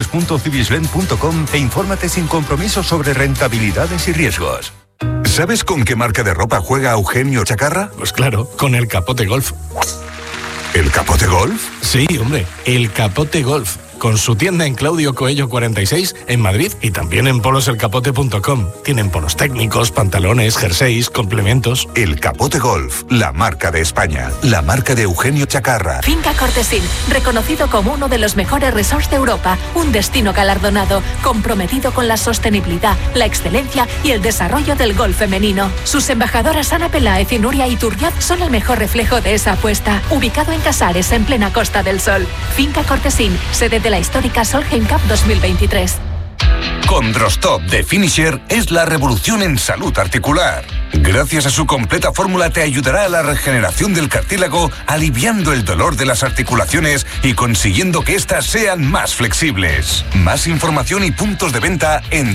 www.civislen.com e infórmate sin compromiso sobre rentabilidades y riesgos. ¿Sabes con qué marca de ropa juega Eugenio Chacarra? Pues claro, con el Capote Golf. ¿El Capote Golf? Sí, hombre, el Capote Golf. Con su tienda en Claudio Coello 46 en Madrid y también en poloselcapote.com. Tienen polos técnicos, pantalones, jerseys, complementos. El Capote Golf, la marca de España, la marca de Eugenio Chacarra. Finca Cortesín, reconocido como uno de los mejores resorts de Europa, un destino galardonado, comprometido con la sostenibilidad, la excelencia y el desarrollo del golf femenino. Sus embajadoras Ana Peláez y Nuria Iturriaz son el mejor reflejo de esa apuesta. Ubicado en Casares, en plena Costa del Sol. Finca Cortesín, sede de la histórica Solheim Cup 2023. Condrostop de Finisher es la revolución en salud articular. Gracias a su completa fórmula te ayudará a la regeneración del cartílago, aliviando el dolor de las articulaciones y consiguiendo que éstas sean más flexibles. Más información y puntos de venta en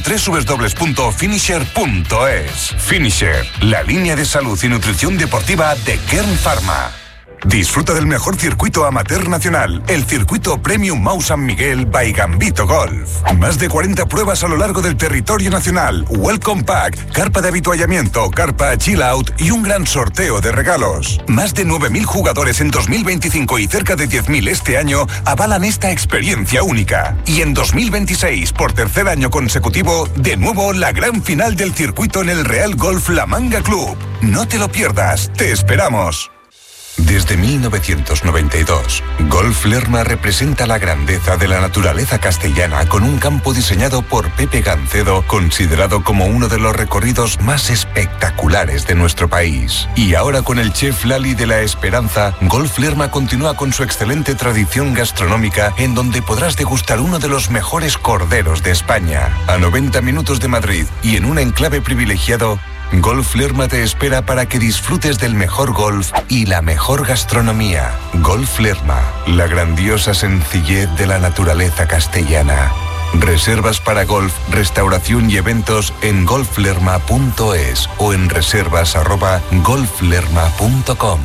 www.finisher.es. Finisher, la línea de salud y nutrición deportiva de Kern Pharma. Disfruta del mejor circuito amateur nacional, el circuito Premium Mau San Miguel by Gambito Golf. Más de 40 pruebas a lo largo del territorio nacional, Welcome Pack, carpa de avituallamiento, carpa Chill Out y un gran sorteo de regalos. Más de 9.000 jugadores en 2025 y cerca de 10.000 este año avalan esta experiencia única. Y en 2026, por tercer año consecutivo, de nuevo la gran final del circuito en el Real Golf La Manga Club. No te lo pierdas, te esperamos. Desde 1992, Golf Lerma representa la grandeza de la naturaleza castellana con un campo diseñado por Pepe Gancedo, considerado como uno de los recorridos más espectaculares de nuestro país. Y ahora con el chef Lali de la Esperanza, Golf Lerma continúa con su excelente tradición gastronómica en donde podrás degustar uno de los mejores corderos de España. A 90 minutos de Madrid y en un enclave privilegiado, Golf Lerma te espera para que disfrutes del mejor golf y la mejor gastronomía. Golf Lerma, la grandiosa sencillez de la naturaleza castellana. Reservas para golf, restauración y eventos en golflerma.es o en reservas@golflerma.com.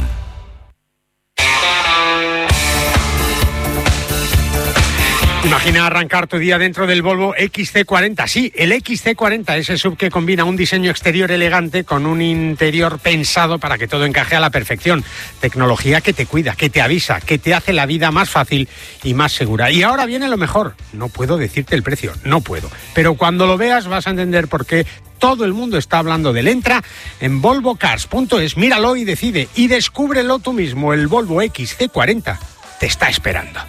Imagina arrancar tu día dentro del Volvo XC40. Sí, el XC40, ese sub que combina un diseño exterior elegante con un interior pensado para que todo encaje a la perfección. Tecnología que te cuida, que te avisa, que te hace la vida más fácil y más segura. Y ahora viene lo mejor. No puedo decirte el precio, no puedo. Pero cuando lo veas vas a entender por qué todo el mundo está hablando del Entra en volvocars.es. Míralo y decide y descúbrelo tú mismo. El Volvo XC40 te está esperando.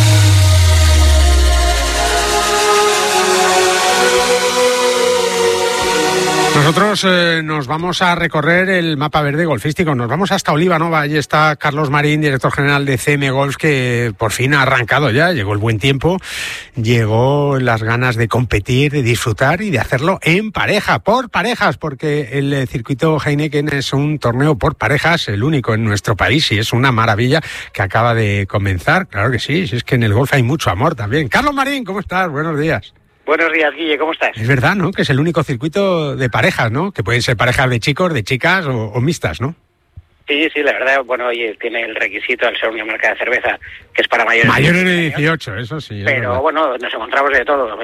Nosotros nos vamos a recorrer el mapa verde golfístico, nos vamos hasta Olivanova, allí está Carlos Marín, director general de CM Golf, que por fin ha arrancado ya, llegó el buen tiempo, llegó las ganas de competir, de disfrutar y de hacerlo en pareja, por parejas, porque el circuito Heineken es un torneo por parejas, el único en nuestro país y es una maravilla que acaba de comenzar, claro que sí, si es que en el golf hay mucho amor también. Carlos Marín, ¿cómo estás? Buenos días. Buenos días, Guille, ¿cómo estás? Es verdad, ¿no? Que es el único circuito de parejas, ¿no? Que pueden ser parejas de chicos, de chicas o mixtas, ¿no? Sí, la verdad, bueno, oye, tiene el requisito al ser una marca de cerveza que es para mayores de 18, eso sí. Pero bueno, nos encontramos de todo,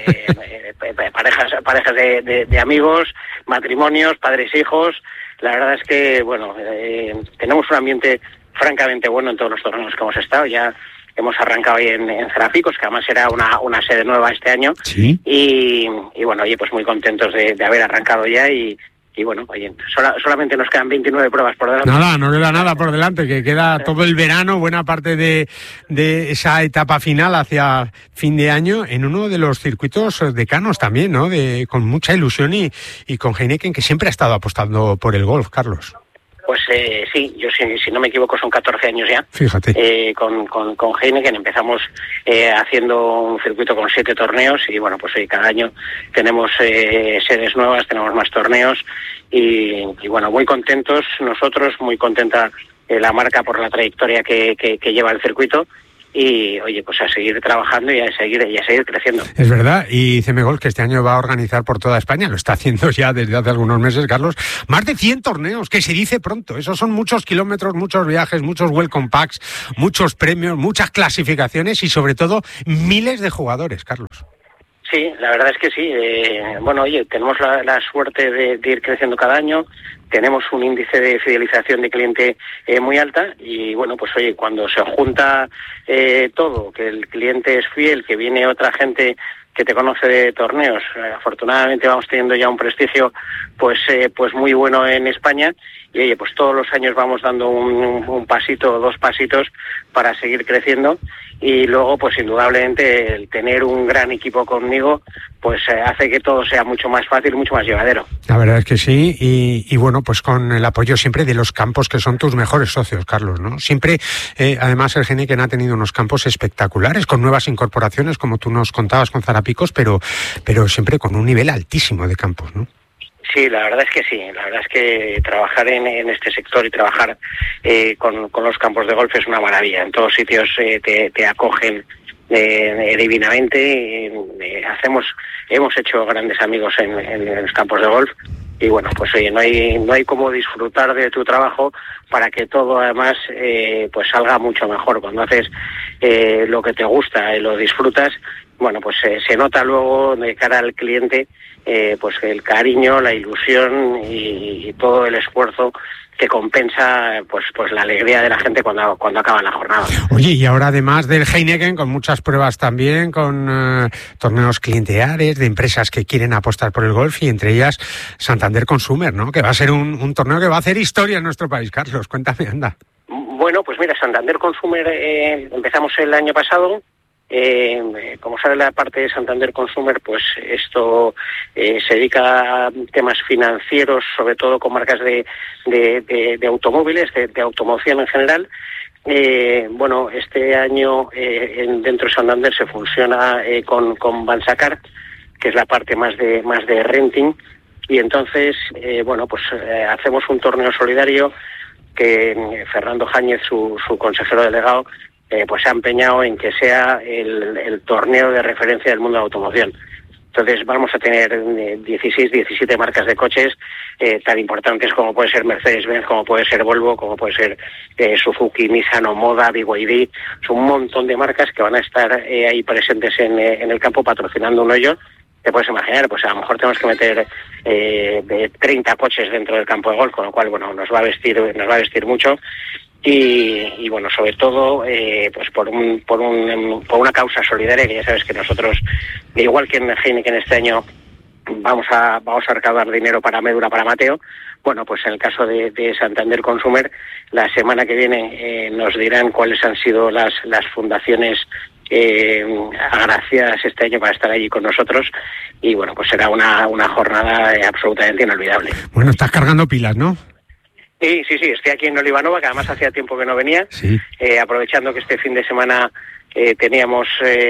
parejas de amigos, matrimonios, padres, hijos. La verdad es que, bueno, tenemos un ambiente francamente bueno en todos los torneos que hemos estado. Ya hemos arrancado hoy en Cerapicos, que además era una sede nueva este año. Sí. Y bueno, oye, pues muy contentos de haber arrancado ya y bueno, oye, solamente nos quedan 29 pruebas por delante. Nada, no queda nada por delante, que queda todo el verano, buena parte de esa etapa final hacia fin de año, en uno de los circuitos decanos también, ¿no? Con mucha ilusión y con Heineken, que siempre ha estado apostando por el golf, Carlos. Pues sí, yo si no me equivoco son 14 años ya. Fíjate. Con Heineken empezamos haciendo un circuito con 7 torneos y bueno, pues cada año tenemos sedes nuevas, tenemos más torneos y bueno, muy contentos nosotros, muy contenta la marca por la trayectoria que lleva el circuito y oye, pues a seguir trabajando y a seguir creciendo. Es verdad, y CM Golf, que este año va a organizar por toda España, lo está haciendo ya desde hace algunos meses, Carlos, más de 100 torneos, que se dice pronto. Esos son muchos kilómetros, muchos viajes, muchos welcome packs, muchos premios, muchas clasificaciones y sobre todo miles de jugadores, Carlos. Sí, la verdad es que sí. Bueno, oye, tenemos la suerte de ir creciendo cada año. Tenemos un índice de fidelización de cliente muy alta y, bueno, pues oye, cuando se junta todo, que el cliente es fiel, que viene otra gente que te conoce de torneos, afortunadamente vamos teniendo ya un prestigio pues muy bueno en España y, oye, pues todos los años vamos dando un pasito o 2 pasitos para seguir creciendo. Y luego, pues indudablemente, el tener un gran equipo conmigo, pues hace que todo sea mucho más fácil, mucho más llevadero. La verdad es que sí, y bueno, pues con el apoyo siempre de los campos que son tus mejores socios, Carlos, ¿no? Siempre, además, el Heineken ha tenido unos campos espectaculares, con nuevas incorporaciones, como tú nos contabas con Zarapicos, pero siempre con un nivel altísimo de campos, ¿no? Sí, la verdad es que sí. La verdad es que trabajar en este sector y trabajar con los campos de golf es una maravilla. En todos sitios te acogen divinamente. Hemos hecho grandes amigos en los campos de golf. Y bueno, pues oye, no hay como disfrutar de tu trabajo para que todo además pues salga mucho mejor. Cuando haces lo que te gusta y lo disfrutas, bueno, pues se nota luego de cara al cliente pues el cariño, la ilusión y todo el esfuerzo que compensa pues la alegría de la gente cuando acaba la jornada. Oye, y ahora además del Heineken, con muchas pruebas también, con torneos clienteares de empresas que quieren apostar por el golf, y entre ellas Santander Consumer, ¿no? Que va a ser un torneo que va a hacer historia en nuestro país. Carlos, cuéntame, anda. Bueno, pues mira, Santander Consumer empezamos el año pasado. Como sabe la parte de Santander Consumer, pues esto se dedica a temas financieros, sobre todo con marcas de automóviles, de automoción en general. Bueno, este año dentro de Santander se fusiona con Vansacar, que es la parte más de renting, y entonces bueno, pues hacemos un torneo solidario que Fernando Jáñez, su consejero delegado, pues se ha empeñado en que sea el torneo de referencia del mundo de la automoción. Entonces vamos a tener 16, 17 marcas de coches tan importantes como puede ser Mercedes-Benz, como puede ser Volvo, como puede ser Suzuki, Nissan, Omoda, BYD. Son un montón de marcas que van a estar ahí presentes en el campo patrocinando un hoyo. Te puedes imaginar, pues a lo mejor tenemos que meter 30 coches dentro del campo de golf, con lo cual, bueno, nos va a vestir mucho. Y bueno, sobre todo pues por una causa solidaria, que ya sabes que nosotros, igual que en Heineken este año, vamos a recaudar dinero para Médula, para Mateo. Bueno, pues en el caso de Santander Consumer, la semana que viene nos dirán cuáles han sido las fundaciones agraciadas este año para estar allí con nosotros, y bueno, pues será una jornada absolutamente inolvidable. Bueno, estás cargando pilas, ¿no? Sí, estoy aquí en Olivanova, que además hacía tiempo que no venía, sí. Aprovechando que este fin de semana teníamos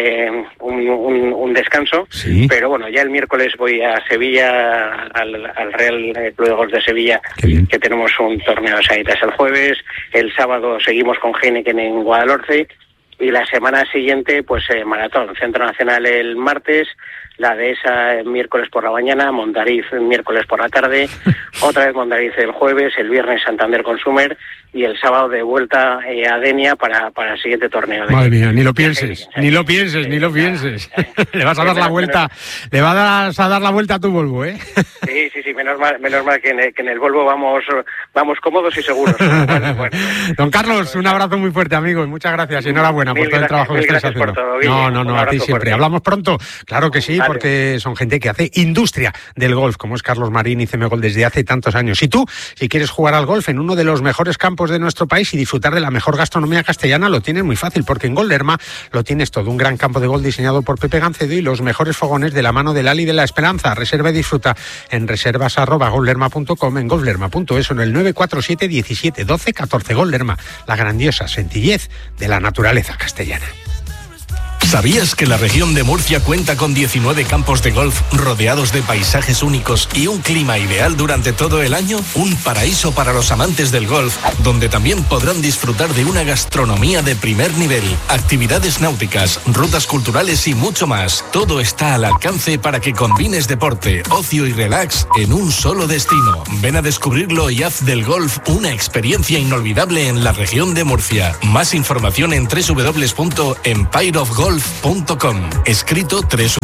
un descanso, sí. Pero bueno, ya el miércoles voy a Sevilla, al Real Club de Golf de Sevilla, que tenemos un torneo de Sanitas el jueves. El sábado seguimos con Heineken en Guadalhorce, y la semana siguiente pues maratón, Centro Nacional el martes, la Dehesa el miércoles por la mañana, Mondariz el miércoles por la tarde, otra vez Mondariz el jueves, el viernes Santander Consumer, y el sábado de vuelta a Denia para el siguiente torneo. Madre mía, ni lo pienses. Le vas a dar la vuelta, le vas a dar la vuelta a tu Volvo, ¿eh? Sí, menos mal que en el Volvo vamos cómodos y seguros. Bueno. Don Carlos, un abrazo muy fuerte, amigo, y muchas gracias, y enhorabuena por todo el trabajo que estás haciendo. No, a ti siempre. Fuerte. Hablamos pronto, claro que sí, vale. Porque son gente que hace industria del golf, como es Carlos Marín y CM Golf desde hace tantos años. Y tú, si quieres jugar al golf en uno de los mejores campos de nuestro país y disfrutar de la mejor gastronomía castellana, lo tienes muy fácil, porque en Golderma lo tienes todo. Un gran campo de golf diseñado por Pepe Gancedo y los mejores fogones de la mano del Ali de la Esperanza. Reserva y disfruta en reservas@golderma.com, en golderma.es, en el 947 17 12 14. Golderma, la grandiosa sencillez de la naturaleza castellana. ¿Sabías que la región de Murcia cuenta con 19 campos de golf rodeados de paisajes únicos y un clima ideal durante todo el año? Un paraíso para los amantes del golf, donde también podrán disfrutar de una gastronomía de primer nivel, actividades náuticas, rutas culturales y mucho más. Todo está al alcance para que combines deporte, ocio y relax en un solo destino. Ven a descubrirlo y haz del golf una experiencia inolvidable en la región de Murcia. Más información en www.empireofgolf.com. Escrito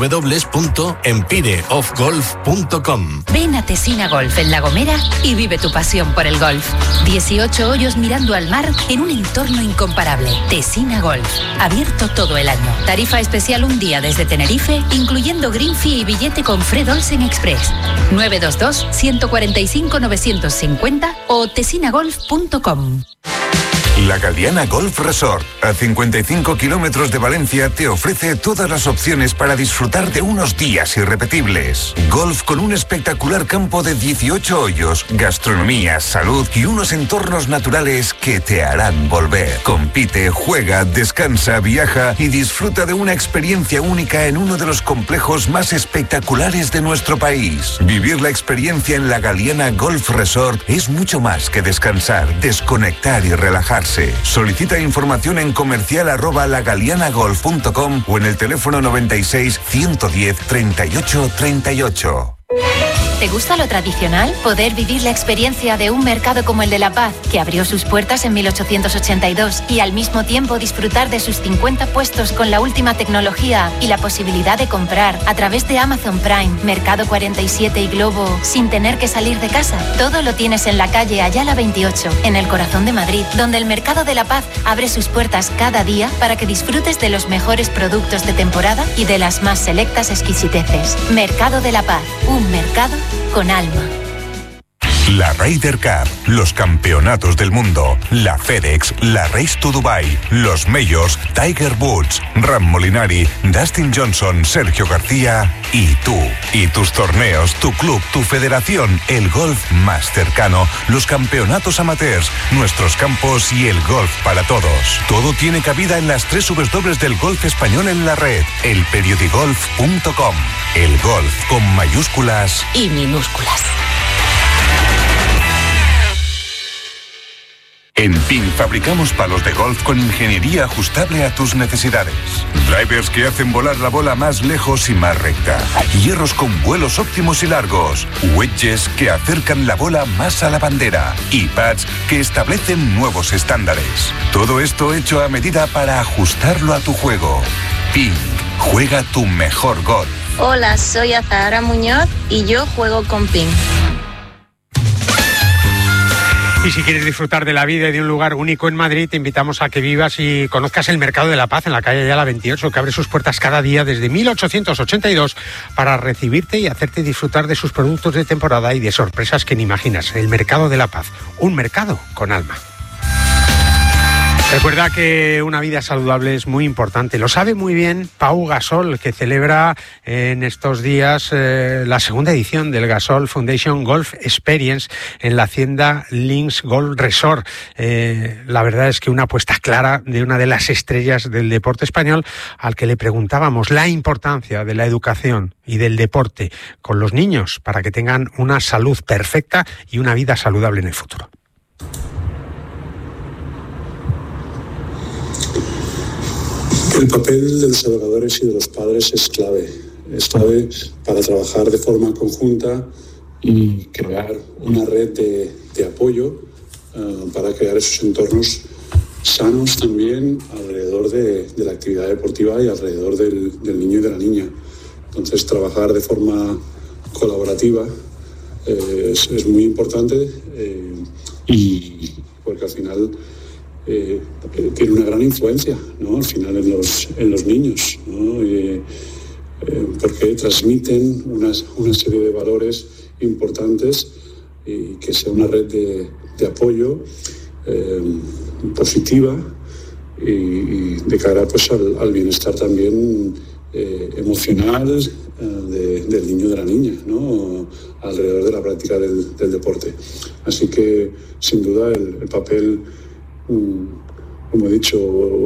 www.empireofgolf.com. Ven a Tesina Golf en La Gomera y vive tu pasión por el golf. 18 hoyos mirando al mar en un entorno incomparable. Tesina Golf, abierto todo el año. Tarifa especial un día desde Tenerife, incluyendo green fee y billete con Fred Olsen Express. 922-145-950 o tesinagolf.com. La Galiana Golf Resort, a 55 kilómetros de Valencia, te ofrece todas las opciones para disfrutar de unos días irrepetibles. Golf con un espectacular campo de 18 hoyos, gastronomía, salud y unos entornos naturales que te harán volver. Compite, juega, descansa, viaja y disfruta de una experiencia única en uno de los complejos más espectaculares de nuestro país. Vivir la experiencia en la Galiana Golf Resort es mucho más que descansar, desconectar y relajarse. Solicita información en comercial@lagalianagolf.com o en el teléfono 96 110 38 38. ¿Te gusta lo tradicional? Poder vivir la experiencia de un mercado como el de La Paz, que abrió sus puertas en 1882, y al mismo tiempo disfrutar de sus 50 puestos con la última tecnología y la posibilidad de comprar a través de Amazon Prime, Mercado 47 y Globo sin tener que salir de casa. Todo lo tienes en la calle Ayala 28, en el corazón de Madrid, donde el Mercado de La Paz abre sus puertas cada día para que disfrutes de los mejores productos de temporada y de las más selectas exquisiteces. Mercado de La Paz, un mercado con alma. La Ryder Cup, los campeonatos del mundo, la FedEx, la Race to Dubai, los Majors, Tiger Woods, Ram Molinari, Dustin Johnson, Sergio García y tú. Y tus torneos, tu club, tu federación, el golf más cercano, los campeonatos amateurs, nuestros campos y el golf para todos. Todo tiene cabida en las 3 W del golf español en la red, elperiodigolf.com. El golf con mayúsculas y minúsculas. En PIN fabricamos palos de golf con ingeniería ajustable a tus necesidades. Drivers que hacen volar la bola más lejos y más recta. Hierros con vuelos óptimos y largos. Wedges que acercan la bola más a la bandera. Y pads que establecen nuevos estándares. Todo esto hecho a medida para ajustarlo a tu juego. PIN, juega tu mejor golf. Hola, soy Azahara Muñoz y yo juego con PIN. Y si quieres disfrutar de la vida y de un lugar único en Madrid, te invitamos a que vivas y conozcas el Mercado de la Paz en la calle Ayala 28, que abre sus puertas cada día desde 1882 para recibirte y hacerte disfrutar de sus productos de temporada y de sorpresas que ni imaginas. El Mercado de la Paz, un mercado con alma. Recuerda que una vida saludable es muy importante. Lo sabe muy bien Pau Gasol, que celebra en estos días la segunda edición del Gasol Foundation Golf Experience en la hacienda Links Golf Resort. La verdad es que una apuesta clara de una de las estrellas del deporte español, al que le preguntábamos la importancia de la educación y del deporte con los niños para que tengan una salud perfecta y una vida saludable en el futuro. El papel de los educadores y de los padres es clave para trabajar de forma conjunta y crear una red de apoyo para crear esos entornos sanos también alrededor de la actividad deportiva y alrededor del niño y de la niña. Entonces, trabajar de forma colaborativa es muy importante y porque al final tiene una gran influencia, ¿no? Al final en los niños, ¿no? Porque transmiten una serie de valores importantes y que sea una red de apoyo positiva y de cara pues al bienestar también emocional del niño y de la niña, ¿no? Alrededor de la práctica del deporte. Así que sin duda el papel como he dicho,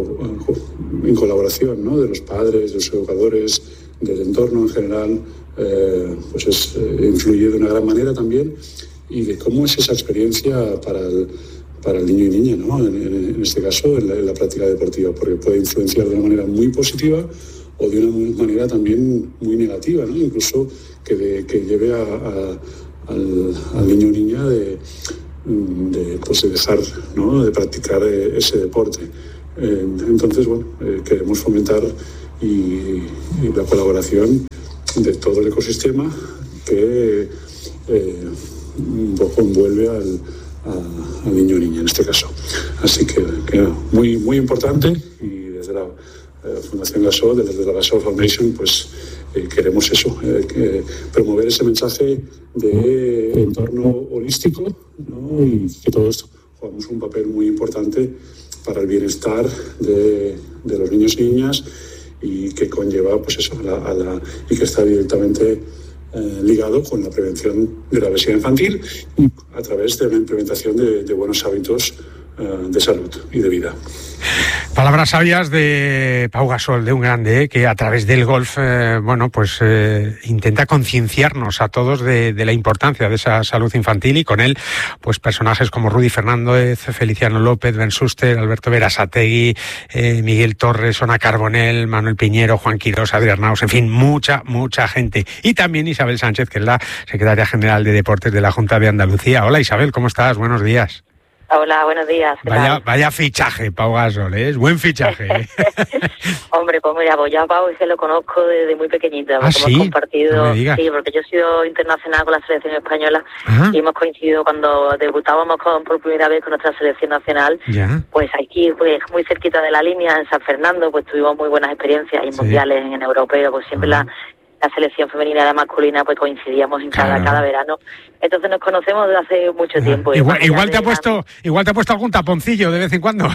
en colaboración, ¿no?, de los padres, de los educadores, del entorno en general, pues influye de una gran manera también, y de cómo es esa experiencia para el niño y niña, ¿no?, en este caso, en la práctica deportiva, porque puede influenciar de una manera muy positiva o de una manera también muy negativa, ¿no?, incluso que lleve al niño o niña de dejar, ¿no?, de practicar ese deporte. Entonces, bueno, queremos fomentar y la colaboración de todo el ecosistema que un poco envuelve al niño o niña en este caso. Así que muy, muy importante, y desde la Fundación Gasol, desde la Gasol Foundation, pues queremos eso, promover ese mensaje de entorno holístico, ¿no?, y que todos jugamos un papel muy importante para el bienestar de los niños y niñas, y que conlleva, pues eso, y que está directamente ligado con la prevención de la obesidad infantil a través de la implementación de buenos hábitos de salud y de vida. Palabras sabias de Pau Gasol, de un grande, que a través del golf, intenta concienciarnos a todos de la importancia de esa salud infantil, y con él, pues personajes como Rudy Fernández, Feliciano López, Ben Suster, Alberto Berasategui, Miguel Torres, Ona Carbonell, Manuel Piñero, Juan Quirós, Adrián Arnaus, en fin, mucha gente. Y también Isabel Sánchez, que es la secretaria general de Deportes de la Junta de Andalucía. Hola Isabel, ¿cómo estás? Buenos días. Hola, buenos días. Vaya fichaje, Pau Gasol, ¿eh? Es buen fichaje. Hombre, pues mira, pues ya Pau es que lo conozco desde muy pequeñita. ¿Ah, sí? Hemos compartido, No me digas. sí, porque yo he sido internacional con la selección española. Ajá. Y hemos coincidido cuando debutábamos por primera vez con nuestra selección nacional. Ya. Pues aquí, pues muy cerquita de la línea, en San Fernando, pues tuvimos muy buenas experiencias en mundiales, en europeo, pues siempre la selección femenina y la masculina, pues coincidíamos en cada verano. Entonces nos conocemos desde hace mucho tiempo. Igual te ha puesto algún taponcillo de vez en cuando.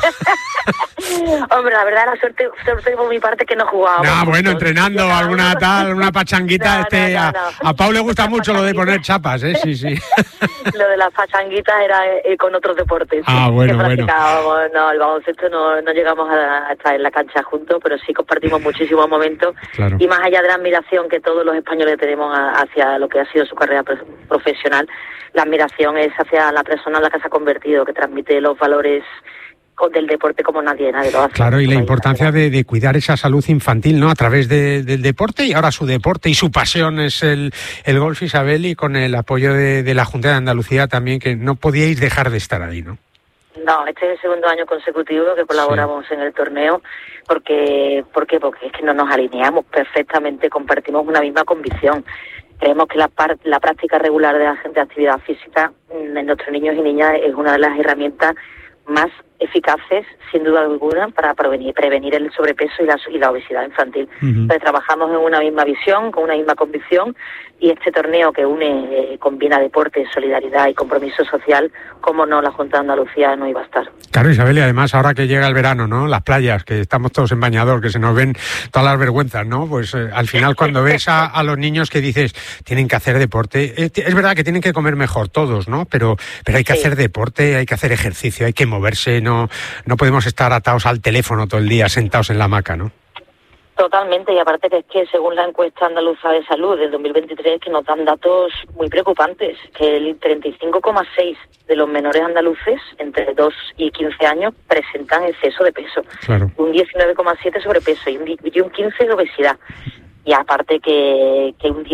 Hombre, la verdad, la suerte por mi parte que no jugábamos. No, bueno, entrenando alguna pachanguita. A Pau le gusta mucho lo de poner chapas, ¿eh? Sí. Lo de las pachanguitas era con otros deportes. Ah, bueno. No, el baloncesto no llegamos a estar en la cancha juntos, pero sí compartimos muchísimos momentos. Claro. Y más allá de la admiración que todos los españoles tenemos hacia lo que ha sido su carrera profesional, la admiración es hacia la persona en la que se ha convertido, que transmite los valores del deporte como nadie lo hace. Claro, y la importancia de cuidar esa salud infantil, ¿no?, a través del deporte, y ahora su deporte y su pasión es el golf, Isabel, y con el apoyo de la Junta de Andalucía también, que no podíais dejar de estar ahí, ¿no? No, este es el segundo año consecutivo que colaboramos en el torneo. ¿Por qué? Porque es que no nos alineamos perfectamente, compartimos una misma convicción. Creemos que la práctica regular de la actividad física en nuestros niños y niñas es una de las herramientas más eficaces, sin duda alguna, para prevenir el sobrepeso y la obesidad infantil. Entonces trabajamos en una misma visión, con una misma convicción, y este torneo que combina deporte, solidaridad y compromiso social, como no, la Junta de Andalucía no iba a estar. Claro, Isabel, y además ahora que llega el verano, ¿no?, las playas, que estamos todos en bañador, que se nos ven todas las vergüenzas, ¿no? Pues al final cuando ves a los niños que dices, tienen que hacer deporte, es verdad que tienen que comer mejor todos, ¿no? Pero hay que hacer deporte, hay que hacer ejercicio, hay que moverse, no podemos estar atados al teléfono todo el día, sentados en la hamaca, ¿no? Totalmente, y aparte que es que según la encuesta andaluza de salud del 2023, que nos dan datos muy preocupantes, que el 35,6% de los menores andaluces entre 2 y 15 años presentan exceso de peso, claro. Un 19,7% sobrepeso y un 15% de obesidad. Y aparte que un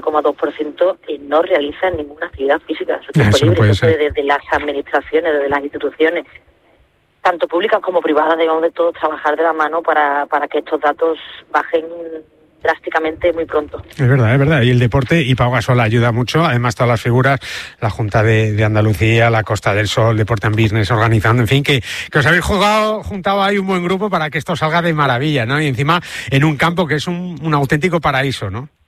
17,2% no realiza ninguna actividad física. Desde las administraciones, desde las instituciones, tanto públicas como privadas, debemos de todos trabajar de la mano para que estos datos bajen drásticamente muy pronto. Es verdad. Y el deporte, y Pau Gasol ayuda mucho, además todas las figuras, la Junta de Andalucía, la Costa del Sol, Deporte and Business, organizando, en fin, que os habéis juntado ahí un buen grupo para que esto salga de maravilla, ¿no? Y encima en un campo que es un auténtico paraíso, ¿no?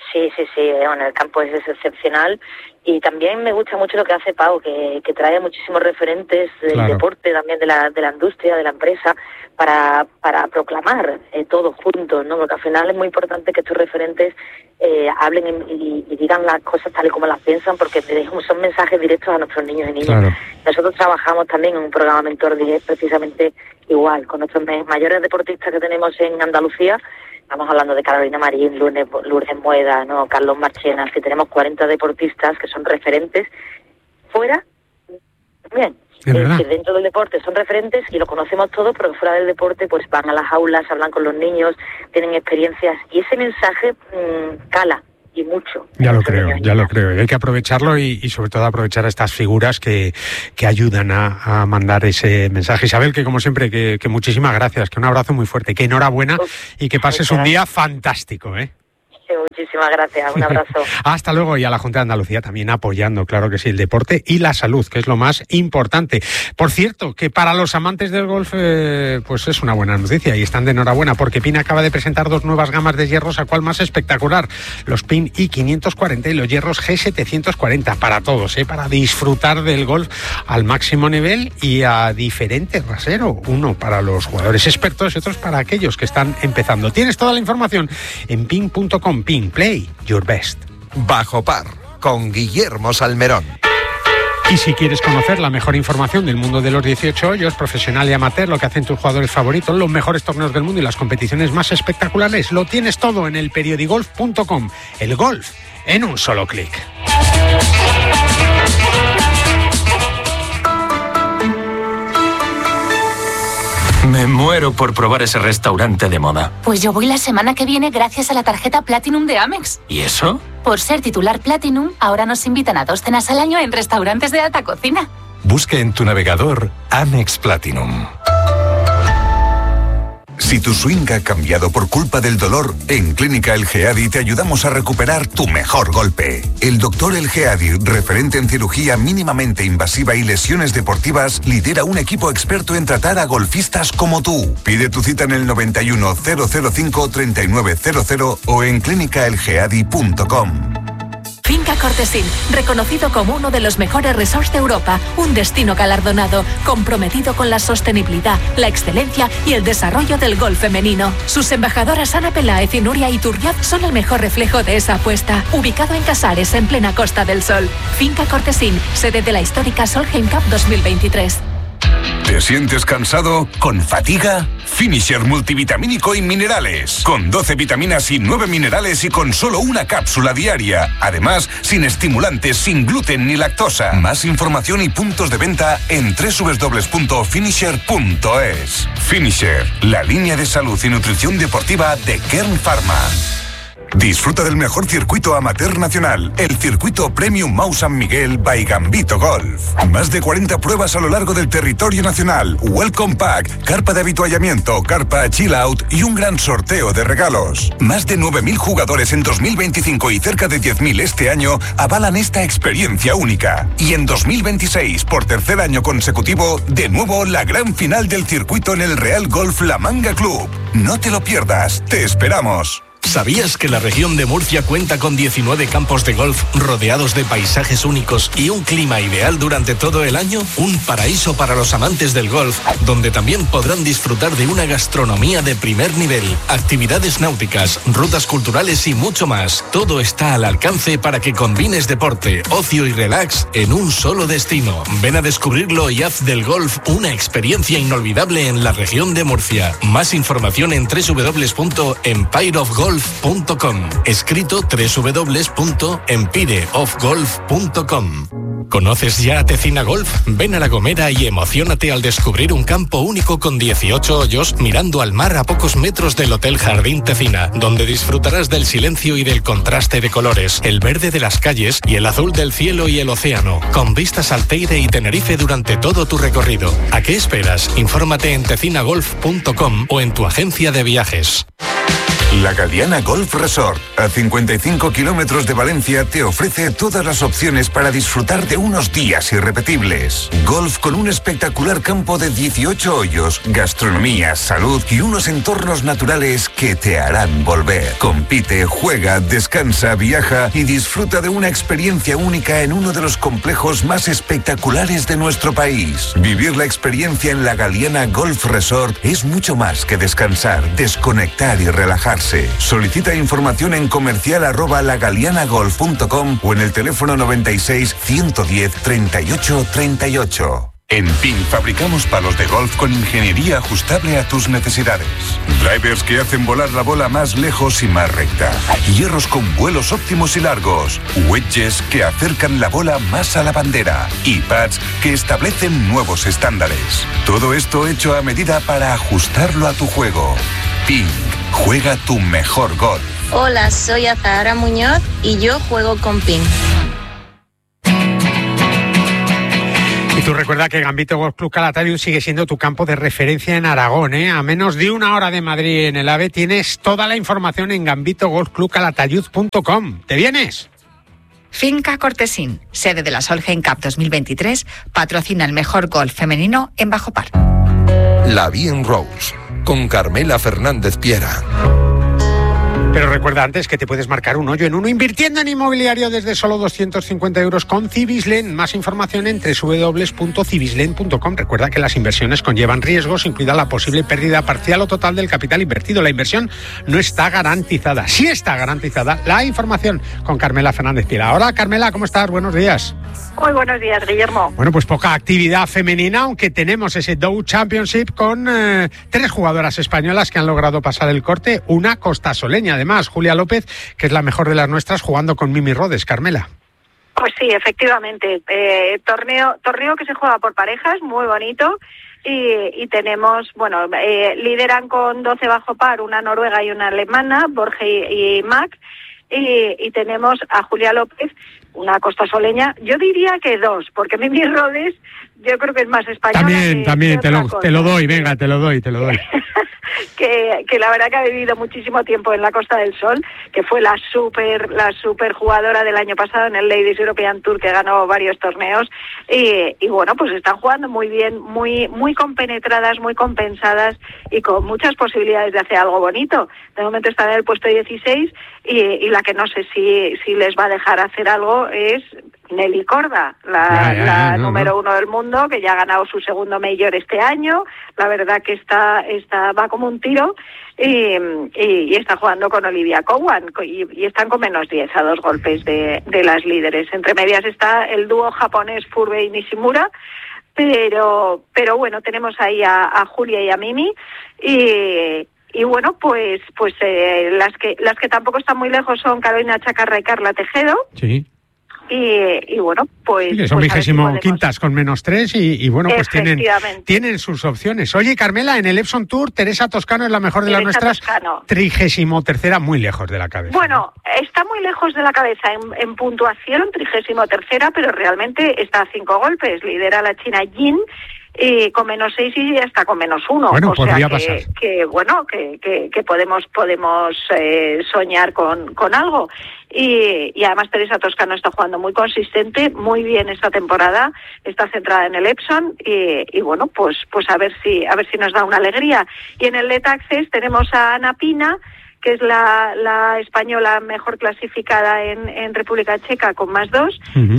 Sí, bueno, el campo es excepcional y también me gusta mucho lo que hace Pau, que trae muchísimos referentes del deporte, también de la industria, de la empresa, para proclamar todos juntos, ¿no? Porque al final es muy importante que estos referentes hablen y digan las cosas tal y como las piensan, porque son mensajes directos a nuestros niños y niñas. Claro. Nosotros trabajamos también en un programa Mentor 10 precisamente igual, con nuestros mayores deportistas que tenemos en Andalucía. Estamos hablando de Carolina Marín, Lourdes Moeda, ¿no? Carlos Marchena, que tenemos 40 deportistas que son referentes fuera, bien. Es decir, dentro del deporte son referentes y lo conocemos todos, pero fuera del deporte pues van a las aulas, hablan con los niños, tienen experiencias y ese mensaje cala. Y mucho. Ya lo creo. Hay que aprovecharlo y sobre todo aprovechar a estas figuras que ayudan a mandar ese mensaje. Isabel, que como siempre, que muchísimas gracias, que un abrazo muy fuerte, que enhorabuena y que pases un día fantástico, ¿eh? Muchísimas gracias, un abrazo. Hasta luego, y a la Junta de Andalucía también apoyando, claro que sí, el deporte y la salud, que es lo más importante. Por cierto, que para los amantes del golf, pues es una buena noticia y están de enhorabuena, porque PIN acaba de presentar 2 nuevas gamas de hierros, a cual más espectacular, los PIN i540 y los hierros G740, para todos, para disfrutar del golf al máximo nivel y a diferente rasero, uno para los jugadores expertos y otros para aquellos que están empezando. Tienes toda la información en pin.com. PIN, play your best. Bajo par, con Guillermo Salmerón. Y si quieres conocer la mejor información del mundo de los 18 hoyos, profesional y amateur, lo que hacen tus jugadores favoritos, los mejores torneos del mundo y las competiciones más espectaculares, lo tienes todo en el periodigolf.com. El golf en un solo clic. Me muero por probar ese restaurante de moda. Pues yo voy la semana que viene gracias a la tarjeta Platinum de Amex. ¿Y eso? Por ser titular Platinum, ahora nos invitan a 2 cenas al año en restaurantes de alta cocina. Busque en tu navegador Amex Platinum. Si tu swing ha cambiado por culpa del dolor, en Clínica El Geadi te ayudamos a recuperar tu mejor golpe. El doctor El Geadi, referente en cirugía mínimamente invasiva y lesiones deportivas, lidera un equipo experto en tratar a golfistas como tú. Pide tu cita en el 91 005 3900 o en clinicaelgeadi.com. Finca Cortesín, reconocido como uno de los mejores resorts de Europa, un destino galardonado, comprometido con la sostenibilidad, la excelencia y el desarrollo del golf femenino. Sus embajadoras Ana Peláez y Nuria Iturriaz son el mejor reflejo de esa apuesta. Ubicado en Casares, en plena Costa del Sol. Finca Cortesín, sede de la histórica Solheim Cup 2023. ¿Te sientes cansado? ¿Con fatiga? Finisher multivitamínico y minerales. Con 12 vitaminas y 9 minerales y con solo una cápsula diaria. Además, sin estimulantes, sin gluten ni lactosa. Más información y puntos de venta en www.finisher.es. Finisher, la línea de salud y nutrición deportiva de Kern Pharma. Disfruta del mejor circuito amateur nacional, el circuito Premium Mau San Miguel by Gambito Golf. Más de 40 pruebas a lo largo del territorio nacional, Welcome Pack, carpa de avituallamiento, carpa Chill Out y un gran sorteo de regalos. Más de 9.000 jugadores en 2025 y cerca de 10.000 este año avalan esta experiencia única. Y en 2026, por tercer año consecutivo, de nuevo la gran final del circuito en el Real Golf La Manga Club. No te lo pierdas, te esperamos. ¿Sabías que la región de Murcia cuenta con 19 campos de golf rodeados de paisajes únicos y un clima ideal durante todo el año? Un paraíso para los amantes del golf, donde también podrán disfrutar de una gastronomía de primer nivel, actividades náuticas, rutas culturales y mucho más. Todo está al alcance para que combines deporte, ocio y relax en un solo destino. Ven a descubrirlo y haz del golf una experiencia inolvidable en la región de Murcia. Más información en www.empireofgolf.com, escrito www.empireofgolf.com. ¿Conoces ya a Tecina Golf? Ven a La Gomera y emociónate al descubrir un campo único con 18 hoyos mirando al mar a pocos metros del Hotel Jardín Tecina, donde disfrutarás del silencio y del contraste de colores, el verde de las calles y el azul del cielo y el océano, con vistas al Teide y Tenerife durante todo tu recorrido. ¿A qué esperas? Infórmate en tecinagolf.com o en tu agencia de viajes. La Galiana Golf Resort, a 55 kilómetros de Valencia, te ofrece todas las opciones para disfrutar de unos días irrepetibles. Golf con un espectacular campo de 18 hoyos, gastronomía, salud y unos entornos naturales que te harán volver. Compite, juega, descansa, viaja y disfruta de una experiencia única en uno de los complejos más espectaculares de nuestro país. Vivir la experiencia en la Galiana Golf Resort es mucho más que descansar, desconectar y relajarse. Solicita información en comercial@lagalianagolf.com o en el teléfono 96 110 38 38. En PIN fabricamos palos de golf con ingeniería ajustable a tus necesidades. Drivers que hacen volar la bola más lejos y más recta. Hierros con vuelos óptimos y largos. Wedges que acercan la bola más a la bandera. Y pads que establecen nuevos estándares. Todo esto hecho a medida para ajustarlo a tu juego. PIN. Juega tu mejor golf. Hola, soy Azahara Muñoz y yo juego con PIN. Y tú recuerda que Gambito Golf Club Calatayud sigue siendo tu campo de referencia en Aragón, ¿eh? A menos de una hora de Madrid en el AVE tienes toda la información en gambitogolfclubcalatayud.com. ¿Te vienes? Finca Cortesín, sede de la Solheim Cup 2023, patrocina el mejor golf femenino en Bajo Par. La Bien Rose, con Carmela Fernández Piera. Pero recuerda antes que te puedes marcar un hoyo en uno invirtiendo en inmobiliario desde solo 250 euros con Cibislen. Más información en www.cibislen.com. Recuerda que las inversiones conllevan riesgos, incluida la posible pérdida parcial o total del capital invertido. La inversión no está garantizada. Sí está garantizada la información con Carmela Fernández Piera. Hola Carmela, ¿cómo estás? Buenos días. Muy buenos días, Guillermo. Bueno, pues poca actividad femenina, aunque tenemos ese Dow Championship con 3 jugadoras españolas que han logrado pasar el corte. Una costasoleña, además, Julia López, que es la mejor de las nuestras, jugando con Mimi Rodes. Carmela. Pues sí, efectivamente. Torneo que se juega por parejas, muy bonito. Y tenemos, lideran con 12 bajo par, una noruega y una alemana, Borge y Mac. Y tenemos a Julia López, una costasoleña, yo diría que 2, porque Mimi Rodes yo creo que es más española. También, te lo doy, venga, te lo doy. que la verdad que ha vivido muchísimo tiempo en la Costa del Sol, que fue la super jugadora del año pasado en el Ladies European Tour, que ganó varios torneos, y bueno, pues están jugando muy bien, muy compenetradas, muy compensadas y con muchas posibilidades de hacer algo bonito. De momento están en el puesto 16 y la que no sé si les va a dejar hacer algo es Nelly Korda, la número 1 del mundo, que ya ha ganado su segundo major este año. La verdad que va como un tiro y está jugando con Olivia Cowan y están con menos 10 a 2 golpes de las líderes. Entre medias está el dúo japonés Furbe y Nishimura, pero bueno, tenemos ahí a Julia y a Mimi y bueno, pues las que tampoco están muy lejos son Carolina Chacarra y Carla Tejedo. Sí. Y bueno, pues... Sí, que son 25ª con menos 3 y bueno, pues tienen sus opciones. Oye, Carmela, en el Epson Tour, Teresa Toscano es la mejor de las nuestras, 33ª, muy lejos de la cabeza. Bueno, está muy lejos de la cabeza en puntuación, 33ª, pero realmente está a 5 golpes. Lidera la china Jin, con menos 6 y hasta con menos 1. Bueno, o podría sea pasar. Que podemos soñar con algo. Y además Teresa Toscano está jugando muy consistente, muy bien esta temporada, está centrada en el Epson y bueno, pues a ver si nos da una alegría. Y en el Let Access tenemos a Ana Pina, que es la española mejor clasificada en República Checa con más 2,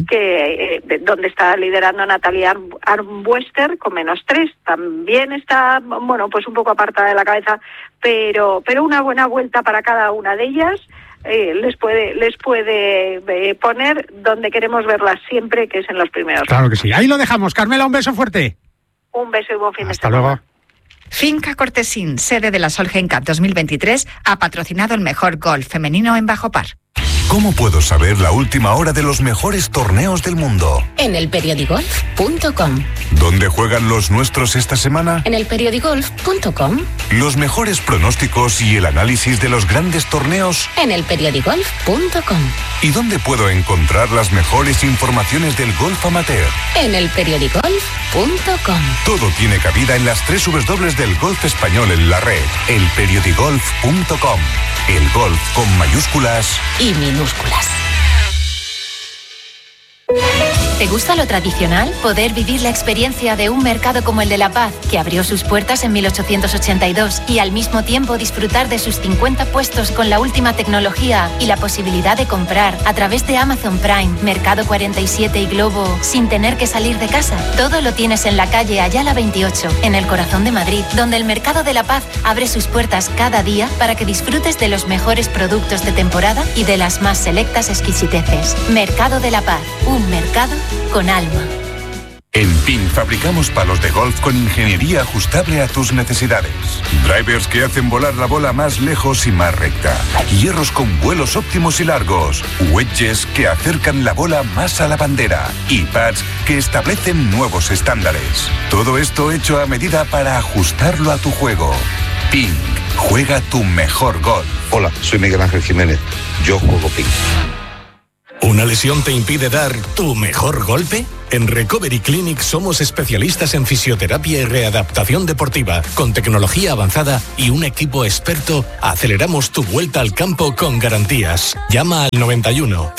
donde está liderando Natalia Armbruster con menos 3. También está, pues un poco apartada de la cabeza, pero una buena vuelta para cada una de ellas. Les puede poner donde queremos verlas siempre, que es en los primeros. Claro que sí. Ahí lo dejamos. Carmela, un beso fuerte. Un beso y buen fin de semana. Hasta luego. Finca Cortesín, sede de la Solheim Cup 2023, ha patrocinado el mejor golf femenino en Bajo Par. ¿Cómo puedo saber la última hora de los mejores torneos del mundo? En elperiodigolf.com. ¿Dónde juegan los nuestros esta semana? En elperiodigolf.com. Los mejores pronósticos y el análisis de los grandes torneos. En elperiodigolf.com. ¿Y dónde puedo encontrar las mejores informaciones del golf amateur? En elperiodigolf.com. Todo tiene cabida en las 3 W del golf español en la red. elperiodigolf.com. El golf con mayúsculas y minúsculas. ¿Te gusta lo tradicional? Poder vivir la experiencia de un mercado como el de La Paz, que abrió sus puertas en 1882, y al mismo tiempo disfrutar de sus 50 puestos con la última tecnología y la posibilidad de comprar a través de Amazon Prime, Mercado 47 y Globo, sin tener que salir de casa. Todo lo tienes en la calle Ayala 28, en el corazón de Madrid, donde el Mercado de La Paz abre sus puertas cada día para que disfrutes de los mejores productos de temporada y de las más selectas exquisiteces. Mercado de La Paz, un mercado con alma. En PIN fabricamos palos de golf con ingeniería ajustable a tus necesidades. Drivers que hacen volar la bola más lejos y más recta. Hierros con vuelos óptimos y largos. Wedges que acercan la bola más a la bandera. Y pads que establecen nuevos estándares. Todo esto hecho a medida para ajustarlo a tu juego. PIN. Juega tu mejor golf. Hola, soy Miguel Ángel Jiménez. Yo juego PIN. ¿Una lesión te impide dar tu mejor golpe? En Recovery Clinic somos especialistas en fisioterapia y readaptación deportiva. Con tecnología avanzada y un equipo experto, aceleramos tu vuelta al campo con garantías. Llama al 91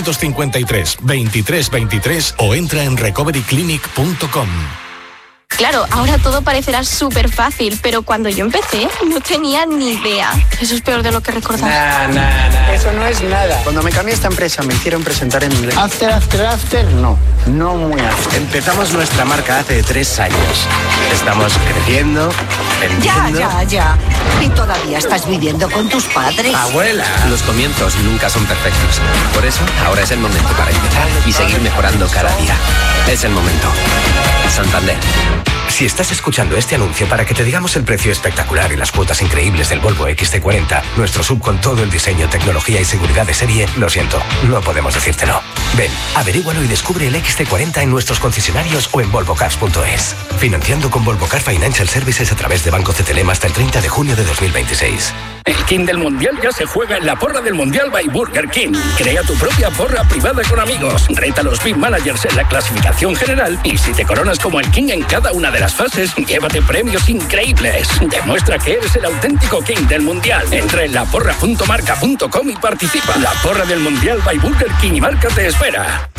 353 23 23 o entra en recoveryclinic.com. Claro, ahora todo parecerá súper fácil, pero cuando yo empecé no tenía ni idea. Eso es peor de lo que recordaba. Nah. Eso no es nada. Cuando me cambié a esta empresa me hicieron presentar en inglés. After, no muy after. Empezamos nuestra marca hace 3 años. Estamos creciendo, vendiendo... Ya. ¿Y todavía estás viviendo con tus padres? ¡Abuela! Los comienzos nunca son perfectos. Por eso, ahora es el momento para empezar y seguir mejorando cada día. Es el momento. Santander. Si estás escuchando este anuncio para que te digamos el precio espectacular y las cuotas increíbles del Volvo XC40, nuestro SUV con todo el diseño, tecnología y seguridad de serie, lo siento, no podemos decírtelo. Ven, averígualo y descubre el XC40 en nuestros concesionarios o en volvocars.es. Financiando con Volvo Car Financial Services a través de Banco CTLM hasta el 30 de junio de 2026. El King del Mundial ya se juega en la porra del Mundial by Burger King. Crea tu propia porra privada con amigos. Reta a los Big Managers en la clasificación general y si te coronas como el King en cada una de las fases, llévate premios increíbles. Demuestra que eres el auténtico King del Mundial. Entra en laporra.marca.com y participa. La porra del Mundial by Burger King y Marca te espera.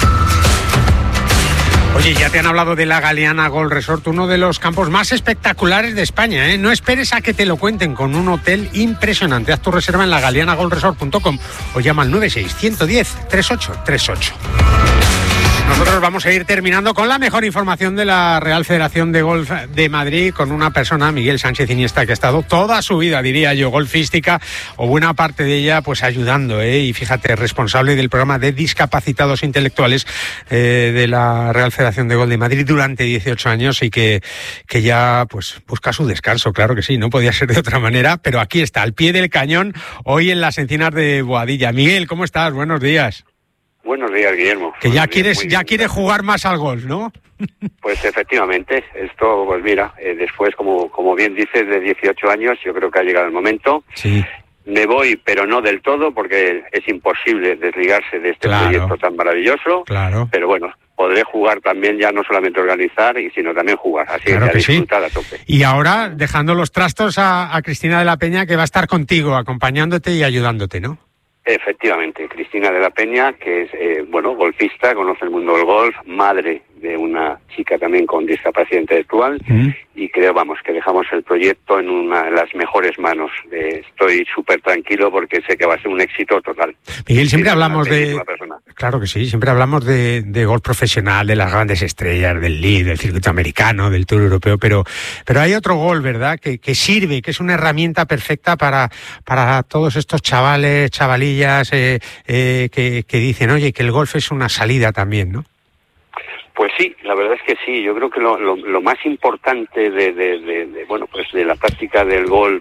Oye, ya te han hablado de la Galeana Golf Resort, uno de los campos más espectaculares de España, ¿eh? No esperes a que te lo cuenten, con un hotel impresionante. Haz tu reserva en lagaleanagolfresort.com o llama al 96-110-3838. Nosotros vamos a ir terminando con la mejor información de la Real Federación de Golf de Madrid, con una persona, Miguel Sánchez Iniesta, que ha estado toda su vida, diría yo, golfística, o buena parte de ella, pues ayudando, y fíjate, responsable del programa de discapacitados intelectuales de la Real Federación de Golf de Madrid durante 18 años y que ya pues busca su descanso, claro que sí, no podía ser de otra manera, pero aquí está, al pie del cañón, hoy en las Encinas de Boadilla. Miguel, ¿cómo estás? Buenos días. Buenos días, Guillermo. Que ya quieres jugar más al golf, ¿no? Pues efectivamente, esto, pues mira, después, como bien dices, de 18 años, yo creo que ha llegado el momento. Sí. Me voy, pero no del todo, porque es imposible desligarse de este proyecto tan maravilloso. Claro. Pero bueno, podré jugar también, ya no solamente organizar, sino también jugar. Así claro que a disfrutar a tope. Y ahora, dejando los trastos a Cristina de la Peña, que va a estar contigo, acompañándote y ayudándote, ¿no? Efectivamente, Cristina de la Peña, que es, golfista, conoce el mundo del golf, madre de una chica también con discapacidad intelectual, y creo, que dejamos el proyecto en una de las mejores manos. Estoy súper tranquilo porque sé que va a ser un éxito total. Miguel, siempre hablamos claro que sí, siempre hablamos de golf profesional, de las grandes estrellas, del LIV, del circuito americano, del Tour Europeo, pero hay otro golf, ¿verdad?, que sirve, que es una herramienta perfecta para todos estos chavales, chavalillas, que dicen, oye, que el golf es una salida también, ¿no? Pues sí, la verdad es que sí. Yo creo que lo más importante de la práctica del golf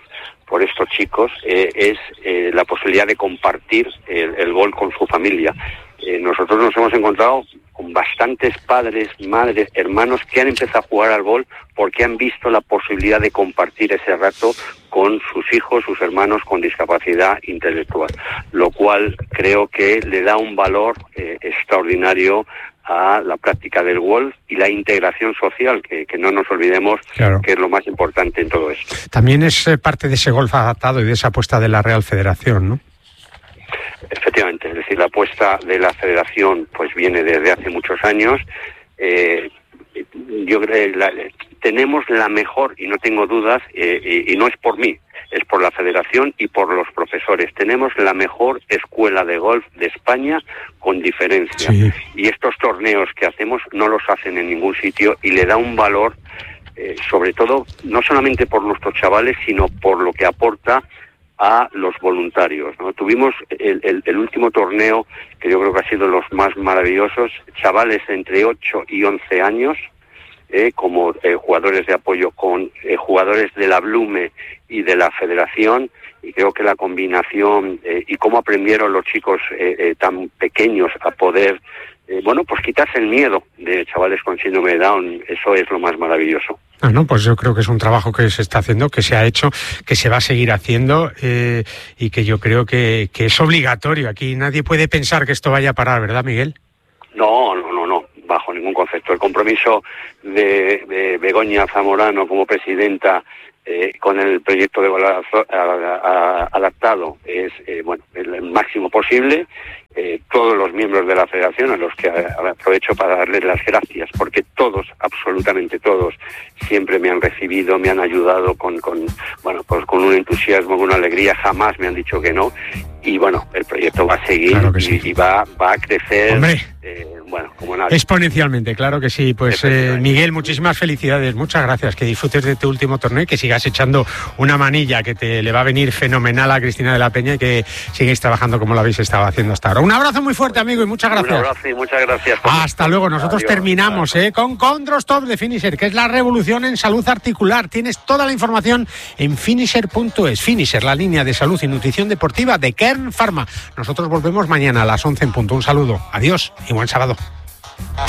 por estos chicos es la posibilidad de compartir el golf con su familia. Nosotros nos hemos encontrado con bastantes padres, madres, hermanos que han empezado a jugar al golf porque han visto la posibilidad de compartir ese rato con sus hijos, sus hermanos con discapacidad intelectual, lo cual creo que le da un valor extraordinario a la práctica del golf y la integración social, que no nos olvidemos, claro, que es lo más importante en todo esto. También es parte de ese golf adaptado y de esa apuesta de la Real Federación, ¿no? Efectivamente, es decir, la apuesta de la Federación pues viene desde hace muchos años. Yo creo que tenemos la mejor, y no tengo dudas, y no es por mí, es por la Federación y por los profesores. Tenemos la mejor escuela de golf de España con diferencia. Sí. Y estos torneos que hacemos no los hacen en ningún sitio y le da un valor, sobre todo, no solamente por nuestros chavales, sino por lo que aporta a los voluntarios, ¿no? Tuvimos el último torneo, que yo creo que ha sido los más maravillosos, chavales entre 8 y 11 años, como jugadores de apoyo con jugadores de la Blume y de la Federación, y creo que la combinación y cómo aprendieron los chicos tan pequeños a poder, pues quitarse el miedo de chavales con síndrome de Down, eso es lo más maravilloso. Pues yo creo que es un trabajo que se está haciendo, que se ha hecho, que se va a seguir haciendo y que yo creo que es obligatorio. Aquí nadie puede pensar que esto vaya a parar, ¿verdad, Miguel? No, bajo ningún concepto. El compromiso de Begoña Zamorano como presidenta con el proyecto de golf adaptado es el máximo posible. Todos los miembros de la Federación, a los que aprovecho para darles las gracias, porque todos, absolutamente todos, siempre me han recibido, me han ayudado con un entusiasmo, con una alegría, jamás me han dicho que no, y el proyecto va a seguir, claro que sí, y va a crecer. ¡Hombre! Como nadie. Exponencialmente, claro que sí. Pues Miguel, muchísimas felicidades, muchas gracias, que disfrutes de tu último torneo y que sigas echando una manilla que te le va a venir fenomenal a Cristina de la Peña y que sigáis trabajando como lo habéis estado haciendo hasta ahora. Un abrazo muy fuerte, amigo, y muchas gracias. Un abrazo y muchas gracias. Hasta luego. Nosotros terminamos con Condrostop de Finisher, que es la revolución en salud articular. Tienes toda la información en finisher.es. Finisher, la línea de salud y nutrición deportiva de Kern Pharma. Nosotros volvemos mañana a las 11 en punto. Un saludo, adiós y buen sábado.